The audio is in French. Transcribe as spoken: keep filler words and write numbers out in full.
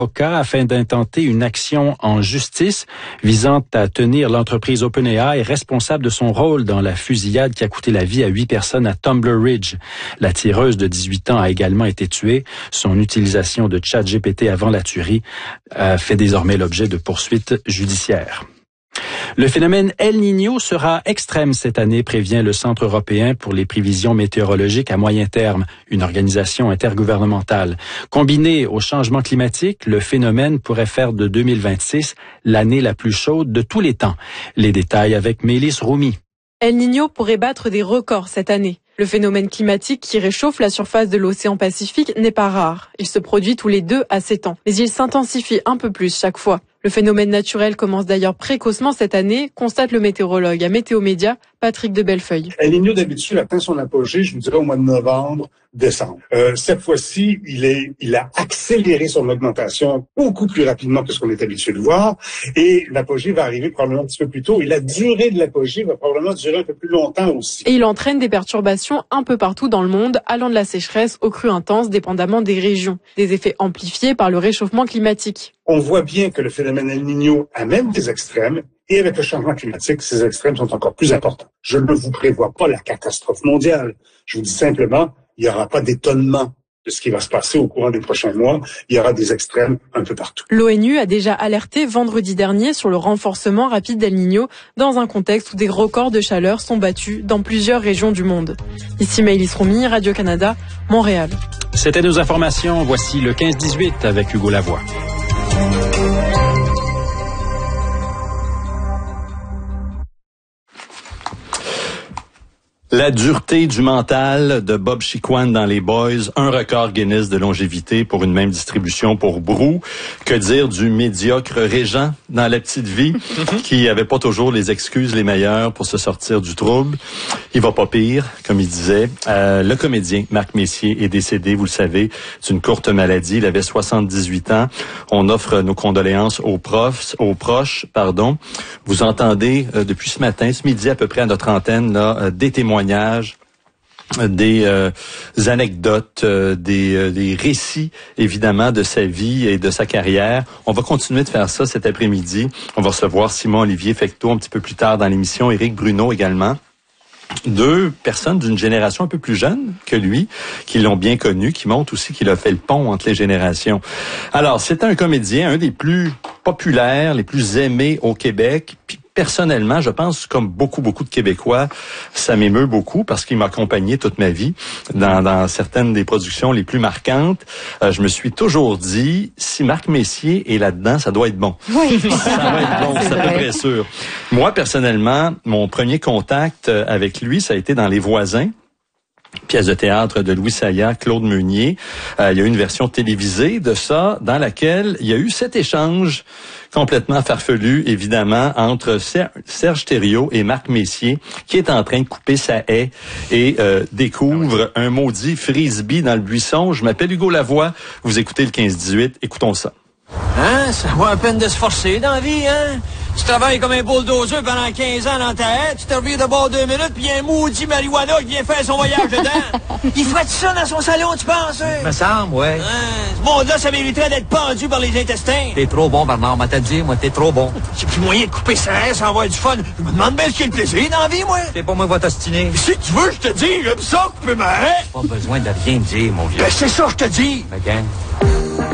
Avocat afin d'intenter une action en justice visant à tenir l'entreprise OpenAI responsable de son rôle dans la fusillade qui a coûté la vie à huit personnes à Tumbler Ridge. La tireuse de dix-huit ans a également été tuée. Son utilisation de ChatGPT avant la tuerie a fait désormais l'objet de poursuites judiciaires. Le phénomène El Niño sera extrême cette année, prévient le Centre européen pour les prévisions météorologiques à moyen terme, une organisation intergouvernementale. Combiné au changement climatique, le phénomène pourrait faire de deux mille vingt-six l'année la plus chaude de tous les temps. Les détails avec Mélis Roumi. El Niño pourrait battre des records cette année. Le phénomène climatique qui réchauffe la surface de l'océan Pacifique n'est pas rare. Il se produit tous les deux à sept ans, mais il s'intensifie un peu plus chaque fois. Le phénomène naturel commence d'ailleurs précocement cette année, constate le météorologue à Météo Média, Patrick de Bellefeuille. El Niño, d'habitude, atteint son apogée, je vous dirais, au mois de novembre, décembre. Euh, cette fois-ci, il est, il a accéléré son augmentation beaucoup plus rapidement que ce qu'on est habitué de voir, et l'apogée va arriver probablement un petit peu plus tôt, et la durée de l'apogée va probablement durer un peu plus longtemps aussi. Et il entraîne des perturbations un peu partout dans le monde, allant de la sécheresse aux crues intenses, dépendamment des régions. Des effets amplifiés par le réchauffement climatique. On voit bien que le phénomène El Niño amène des extrêmes, et avec le changement climatique, ces extrêmes sont encore plus importants. Je ne vous prévois pas la catastrophe mondiale. Je vous dis simplement, il n'y aura pas d'étonnement de ce qui va se passer au courant des prochains mois. Il y aura des extrêmes un peu partout. L'ONU a déjà alerté vendredi dernier sur le renforcement rapide d'El Niño dans un contexte où des records de chaleur sont battus dans plusieurs régions du monde. Ici Maëlys Roumi, Radio-Canada, Montréal. C'était nos informations. Voici le quinze dix-huit avec Hugo Lavoie. La dureté du mental de Bob Chiquan dans les Boys, un record Guinness de longévité pour une même distribution pour Brou. Que dire du médiocre Régent dans La Petite Vie, qui avait pas toujours les excuses les meilleures pour se sortir du trouble. Il va pas pire, comme il disait. Euh, le comédien Marc Messier est décédé, vous le savez, d'une courte maladie. Il avait soixante-dix-huit ans. On offre nos condoléances aux profs, aux proches, pardon. Vous entendez euh, depuis ce matin, ce midi à peu près à notre antenne, là, euh, des témoignages des euh, anecdotes, euh, des, euh, des récits, évidemment, de sa vie et de sa carrière. On va continuer de faire ça cet après-midi. On va recevoir Simon-Olivier Fecteau un petit peu plus tard dans l'émission, Éric Bruno également. Deux personnes d'une génération un peu plus jeune que lui, qui l'ont bien connu, qui montrent aussi qu'il a fait le pont entre les générations. Alors, c'est un comédien, un des plus populaires, les plus aimés au Québec. Puis, personnellement, je pense, comme beaucoup, beaucoup de Québécois, ça m'émeut beaucoup parce qu'il m'a accompagné toute ma vie dans, dans certaines des productions les plus marquantes. Euh, je me suis toujours dit, si Marc Messier est là-dedans, ça doit être bon. Oui. Ça va être bon, c'est à peu près sûr. Moi, personnellement, mon premier contact avec lui, ça a été dans Les Voisins. Pièce de théâtre de Louis Saillat, Claude Meunier. Euh, il y a eu une version télévisée de ça, dans laquelle il y a eu cet échange complètement farfelu, évidemment, entre Serge Thériault et Marc Messier, qui est en train de couper sa haie et euh, découvre un maudit frisbee dans le buisson. Je m'appelle Hugo Lavoie. Vous écoutez le quinze dix-huit. Écoutons ça. Hein? Ça vaut la peine de se forcer dans la vie, hein? Tu travailles comme un bulldozer pendant quinze ans dans ta haie, tu te reviens de bord deux minutes, puis il y a un maudit marijuana qui vient faire son voyage dedans. Il ferait ça dans son salon, tu penses? Hein? Me semble, ouais. Hein? Ce monde-là, ça mériterait d'être pendu par les intestins. T'es trop bon, Bernard, m'a t'a dit, moi, t'es trop bon. J'ai plus moyen de couper sa haie sans avoir du fun. Je me demande bien ce qu'il y a le plaisir dans la vie, moi. T'es pas moi qui va t'ostiner. Si tu veux, je te dis, j'aime ça, couper ma haie. Pas besoin de rien dire, mon vieux. Ben, c'est ça, je te dis. La gang.